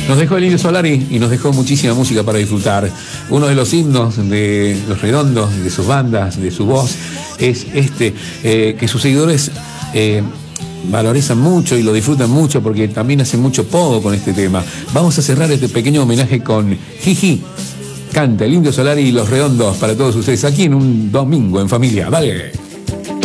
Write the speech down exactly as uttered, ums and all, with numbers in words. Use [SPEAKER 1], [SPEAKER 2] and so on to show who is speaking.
[SPEAKER 1] Nos dejó el Indio Solari y nos dejó muchísima música para disfrutar. Uno de los himnos de Los Redondos, de sus bandas, de su voz, es este, eh, que sus seguidores eh, valorizan mucho y lo disfrutan mucho porque también hacen mucho pogo con este tema. Vamos a cerrar este pequeño homenaje con Jiji. Canta el Indio Solari y Los Redondos para todos ustedes aquí en un domingo en familia. Dale.